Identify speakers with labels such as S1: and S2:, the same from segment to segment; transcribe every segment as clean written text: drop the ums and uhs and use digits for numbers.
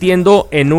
S1: convirtiendo en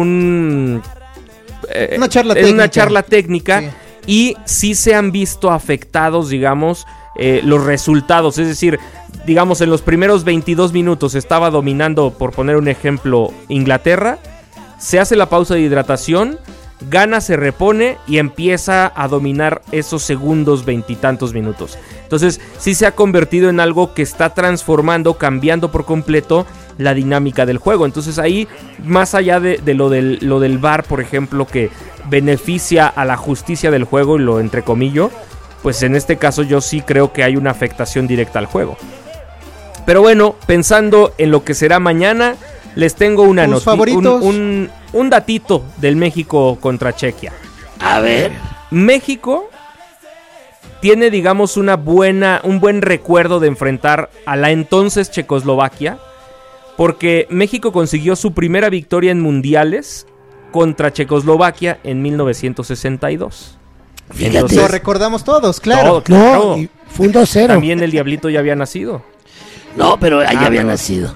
S2: una charla técnica. Sí.
S1: Y sí se han visto afectados, digamos, los resultados. Es decir, digamos, en los primeros 22 minutos estaba dominando, por poner un ejemplo, Inglaterra. Se hace la pausa de hidratación, gana, se repone y empieza a dominar esos segundos 20 y tantos minutos. Entonces sí se ha convertido en algo que está transformando, cambiando por completo la dinámica del juego. Entonces ahí, más allá de lo del VAR, por ejemplo, que beneficia a la justicia del juego, y lo entrecomillo, pues en este caso yo sí creo que hay una afectación directa al juego. Pero bueno, pensando en lo que será mañana, les tengo una un datito del México contra Chequia.
S3: A ver.
S1: México tiene, digamos, un buen recuerdo de enfrentar a la entonces Checoslovaquia, porque México consiguió su primera victoria en mundiales contra Checoslovaquia en 1962.
S2: Fíjate. Lo recordamos todos, claro.
S1: Claro.
S4: No, fue un 2-0.
S1: También el Diablito ya había nacido.
S3: No, pero ahí había nacido.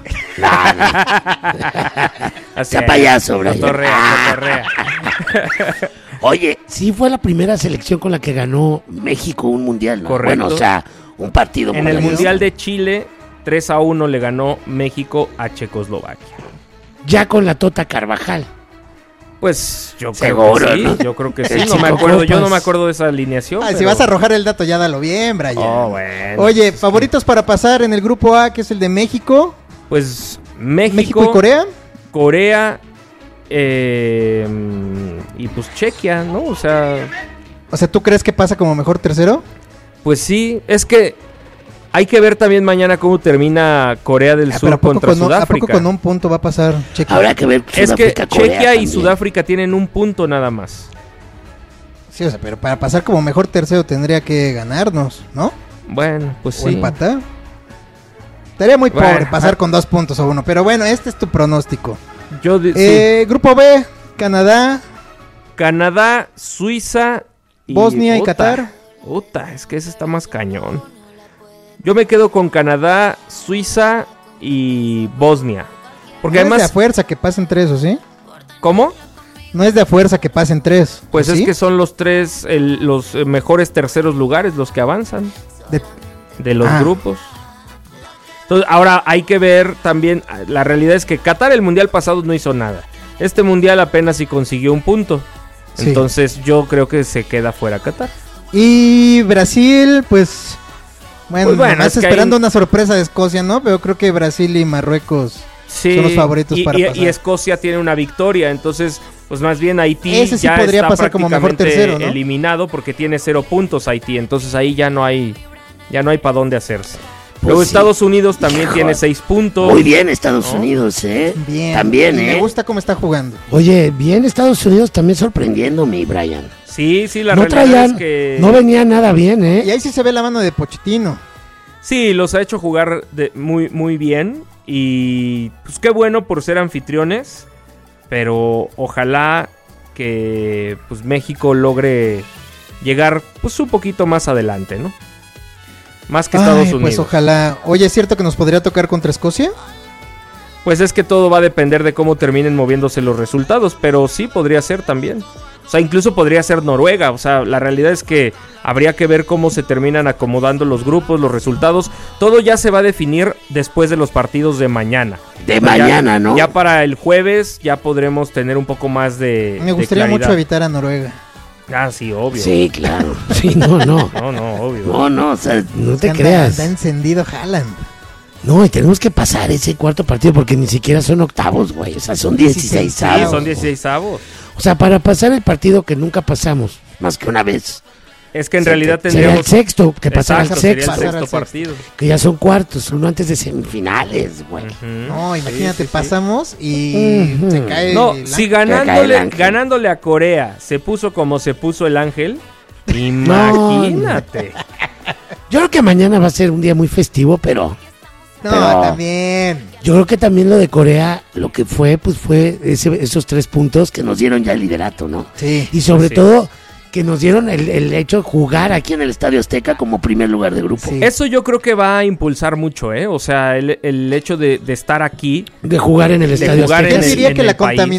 S3: Sea payaso, Brian.
S1: Cotorrea.
S3: Oye, sí fue la primera selección con la que ganó México un mundial, ¿no?
S1: Correcto.
S3: Bueno, o sea, un partido
S1: en el Mundial de Chile, 3-1 le ganó México a Checoslovaquia.
S3: Ya con la Tota Carvajal.
S1: Pues yo
S3: seguro,
S1: creo que sí,
S3: ¿no?
S1: Yo creo que sí. Yo no me acuerdo de esa alineación.
S2: Si vas a arrojar el dato, ya dalo bien, Brian.
S1: Bueno.
S2: Oye, favoritos para pasar en el grupo A, que es el de México.
S1: Pues
S2: México y Corea.
S1: Corea y pues Chequia, ¿no? O sea,
S2: ¿tú crees que pasa como mejor tercero?
S1: Pues sí, es que hay que ver también mañana cómo termina Corea del Sur contra Sudáfrica.
S2: ¿A poco con un punto va a pasar Chequia?
S3: Habrá que ver
S1: Sudáfrica, es que Chequia y Sudáfrica tienen un punto nada más.
S2: Sí, o sea, pero para pasar como mejor tercero tendría que ganarnos, ¿no?
S1: Bueno, pues
S2: o
S1: sí.
S2: empatar. Estaría muy pobre pasar con 2 puntos o 1, pero bueno, este es tu pronóstico.
S1: Sí.
S2: Grupo B, Canadá,
S1: Suiza y
S2: Bosnia y Qatar.
S1: Es que ese está más cañón. Yo me quedo con Canadá, Suiza y Bosnia. Porque
S2: no
S1: además
S2: es de a fuerza que pasen 3, ¿o sí?
S1: ¿Cómo?
S2: No es de a fuerza que pasen 3.
S1: Pues
S2: ¿sí?
S1: Es que son los 3 los mejores terceros lugares los que avanzan de los grupos. Entonces, ahora hay que ver también, la realidad es que Qatar el mundial pasado no hizo nada. Este mundial apenas sí consiguió un punto. Sí. Entonces yo creo que se queda fuera Qatar.
S2: Y Brasil, pues bueno
S1: es
S2: esperando una sorpresa de Escocia, ¿no? Pero creo que Brasil y Marruecos son los favoritos para pasar.
S1: Y Escocia tiene una victoria, entonces pues más bien Haití
S2: ese sí
S1: ya
S2: podría
S1: está
S2: pasar como mejor tercero, ¿no?
S1: Eliminado porque tiene 0 puntos Haití, entonces ahí ya no hay para dónde hacerse. Luego Estados Unidos también tiene 6 puntos.
S3: Muy bien Estados Unidos,
S2: Bien.
S3: También,
S2: Me gusta cómo está jugando.
S4: Oye, bien Estados Unidos también sorprendiéndome, Brian.
S1: Sí, la realidad es que
S4: no venía nada bien,
S2: Y ahí sí se ve la mano de Pochettino.
S1: Sí, los ha hecho jugar muy, muy bien. Y pues qué bueno por ser anfitriones. Pero ojalá que pues México logre llegar pues un poquito más adelante, ¿no? Más que Estados Unidos.
S2: Pues ojalá. Oye, ¿es cierto que nos podría tocar contra Escocia?
S1: Pues es que todo va a depender de cómo terminen moviéndose los resultados. Pero sí, podría ser también. O sea, incluso podría ser Noruega. O sea, la realidad es que habría que ver cómo se terminan acomodando los grupos, los resultados. Todo ya se va a definir después de los partidos de mañana.
S3: ¿No?
S1: Ya para el jueves ya podremos tener un poco más de
S2: Me gustaría mucho evitar a Noruega.
S1: Ah, sí, obvio.
S3: Sí, claro.
S4: Sí, no,
S1: obvio.
S3: No, o sea,
S4: no te creas.
S2: Está encendido Haaland.
S4: No, y tenemos que pasar ese cuarto partido porque ni siquiera son octavos, güey.
S3: O sea, son 16avos.
S1: Sí, son 16avos.
S4: O sea, para pasar el partido que nunca pasamos.
S3: Más que una vez.
S1: Es que en realidad
S4: tendríamos... Sería el sexto, que pasara
S1: el sexto partido.
S4: Que ya son cuartos, uno antes de semifinales, güey.
S2: No, imagínate, pasamos y se cae.
S1: No, si ganándole a Corea se puso como se puso el ángel, imagínate.
S4: Yo creo que mañana va a ser un día muy festivo, pero
S2: también.
S4: Yo creo que también lo de Corea, lo que fue, pues fue esos 3 puntos
S3: que nos dieron ya el liderato, ¿no?
S2: Sí.
S4: Y sobre todo que nos dieron el hecho de jugar
S3: aquí en el Estadio Azteca como primer lugar de grupo.
S1: Sí. Eso yo creo que va a impulsar mucho, O sea, el hecho de estar aquí.
S4: De jugar en el Estadio Azteca.
S2: Yo diría que la contaminación